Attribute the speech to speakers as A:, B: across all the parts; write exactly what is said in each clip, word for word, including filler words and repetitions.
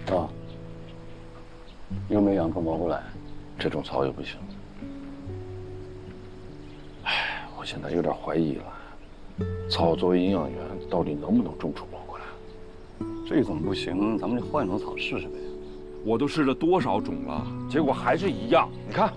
A: 啊，又没养出蘑菇来，这种草也不行。哎，我现在有点怀疑了，草作为营养源，到底能不能种出蘑菇来？
B: 这种不行，咱们就换一种草试试呗。
C: 我都试了多少种了，结果还是一样。你看，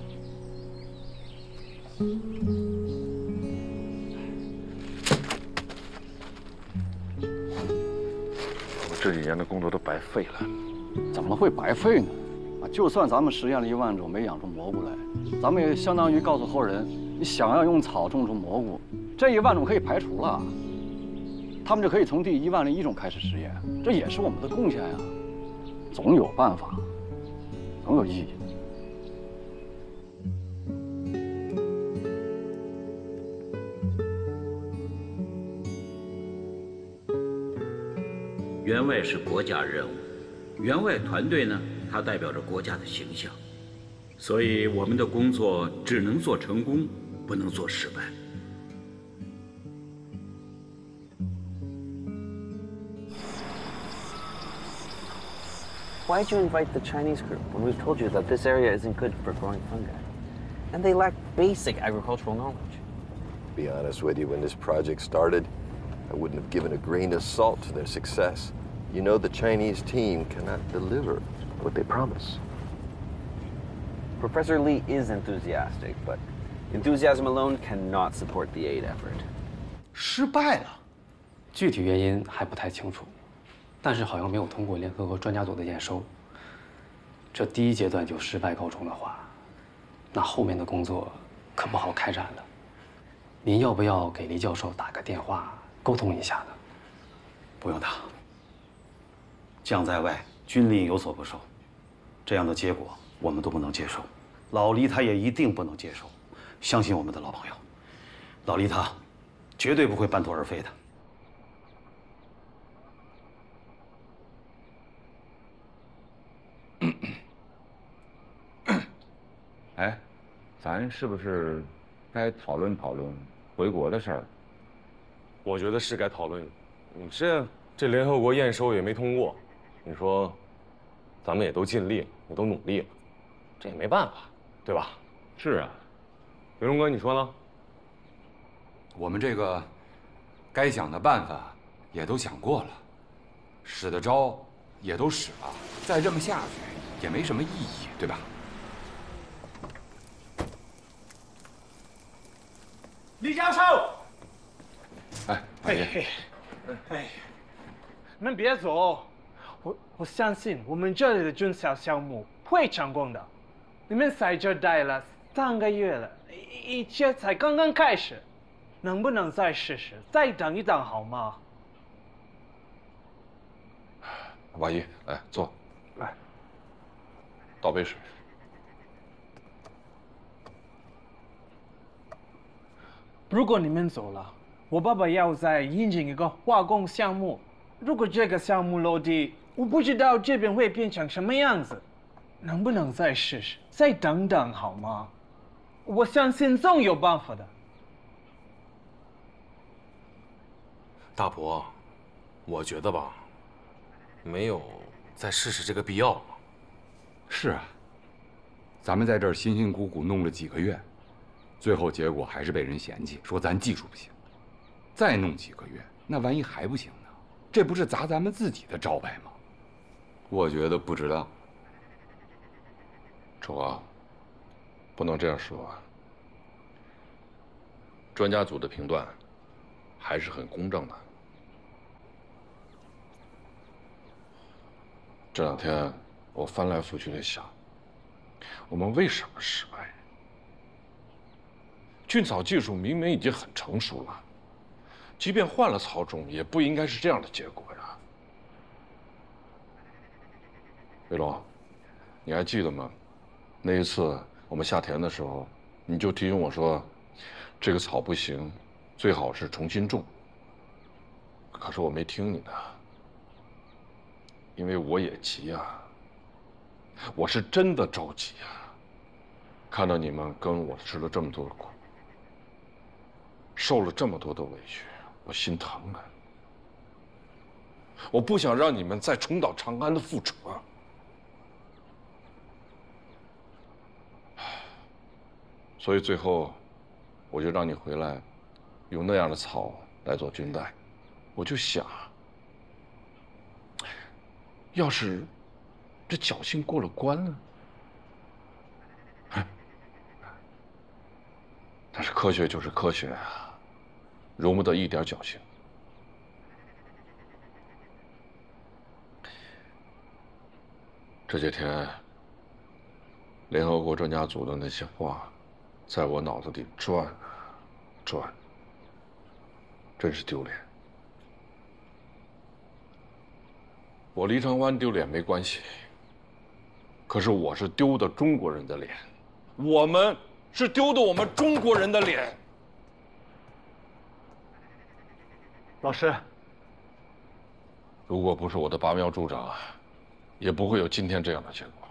A: 我这几年的工作都白费了。
B: 怎么会白费呢？啊，就算咱们实验了一万种没养出蘑菇来，咱们也相当于告诉后人，你想要用草种出蘑菇，这一万种可以排除了，他们就可以从第一万零一种开始实验，这也是我们的贡献呀。总有办法，总有意义。
D: 员外是国家任务，员外团队呢，它代表着国家的形象，所以我们的工作只能做成功，不能做失败。
E: Why'd you invite the Chinese group when we've told you that this area isn't good for growing fungi? And they lack basic agricultural knowledge.
F: To be honest with you, when this project started, I wouldn't have given a grain of salt to their success. You know the Chinese team cannot deliver what they promise.
E: Professor Li is enthusiastic, but enthusiasm alone cannot support the aid effort.
C: 失败了，
G: 具体原因还不太清楚。但是好像没有通过联合国专家组的验收，这第一阶段就失败告终的话，那后面的工作可不好开展了。您要不要给黎教授打个电话沟通一下呢？
H: 不用打。将在外，军令有所不受，这样的结果我们都不能接受，老黎他也一定不能接受。相信我们的老朋友，老黎他绝对不会半途而废的。
C: 哎，咱是不是该讨论讨论回国的事儿？
I: 我觉得是该讨论。你这这联合国验收也没通过，你说，咱们也都尽力，也都努力了，这也没办法，对吧？
C: 是啊，
I: 刘荣哥，你说呢？
J: 我们这个该想的办法也都想过了，使的招也都使了，再这么下去也没什么意义，对吧？
K: 李教授，
J: 哎，
K: 嘿嘿，哎，你们别走，我我相信我们这里的军校项目会成功的。你们在这待了三个月了，一切才刚刚开始，能不能再试试，再等一等好吗？
I: 王姨，来坐，
K: 来，
I: 倒杯水。
K: 如果你们走了，我爸爸要再引进一个化工项目。如果这个项目落地，我不知道这边会变成什么样子。能不能再试试，再等等好吗？我相信总有办法的。
I: 大伯，我觉得吧，没有再试试这个必要了。
J: 是啊，咱们在这儿辛辛苦苦弄了几个月。最后结果还是被人嫌弃，说咱技术不行。再弄几个月，那万一还不行呢？这不是砸咱们自己的招牌吗？我觉得不值当。
I: 楚啊，不能这样说啊。专家组的评断还是很公正的。这两天我翻来覆去的想，我们为什么失败？菌草技术明明已经很成熟了，即便换了草种，也不应该是这样的结果呀。卫龙，你还记得吗？那一次我们下田的时候，你就提醒我说，这个草不行，最好是重新种。可是我没听你的，因为我也急呀，我是真的着急呀。看到你们跟我吃了这么多的苦，受了这么多的委屈，我心疼啊！我不想让你们再重蹈长安的覆辙。 所以最后，我就让你回来，用那样的草来做军带。我就想，要是这侥幸过了关呢？但是科学就是科学啊，容不得一点侥幸。这些天，联合国专家组的那些话，在我脑子里转啊转，真是丢脸。我黎长湾丢脸没关系，可是我是丢的中国人的脸，我们是丢的我们中国人的脸。
K: 老师，
I: 如果不是我的拔苗助长，也不会有今天这样的结果。